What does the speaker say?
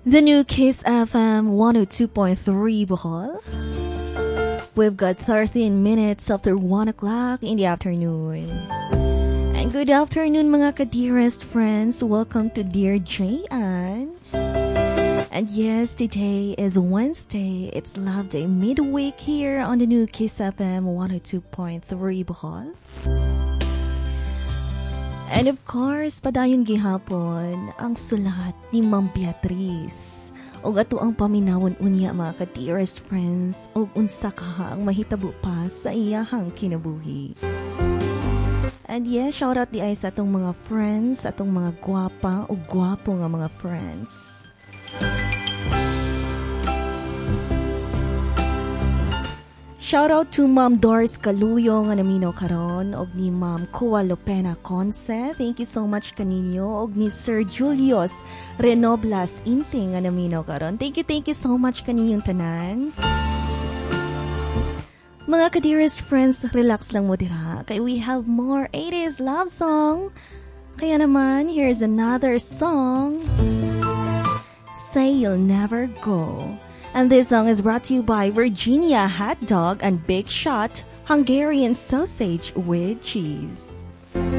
The new Kiss FM 102.3 Bohol. We've got 13 minutes after 1 o'clock in the afternoon. And good afternoon mga ka-dearest friends. Welcome to Dear Jayan. And yes, today is Wednesday. It's Love Day midweek here on the new Kiss FM 102.3 Bohol. And of course, padayon gihapon ang sulat ni Ma'am Beatriz. O ato ang paminawon unya mga ka-dearest friends o unsa ka ang mahitabo pa sa iyahang kinabuhi. And yes, shout out di ay sa atong mga friends, atong mga gwapa o gwapo nga mga friends. Shout out to Ma'am Doris Caluyo nga namino karon og ni Ma'am Kua Lopena Conce. Thank you so much kaninyo og ni Sir Julius Renoblas Inting nga namino karon. Thank you so much kaninyong tanan. Mga ka-dearest friends, relax lang mo dira kay we have more 80s love song. Kaya naman, here's another song. Say You'll Never Go. And this song is brought to you by Virginia Hot Dog and Big Shot Hungarian Sausage with Cheese.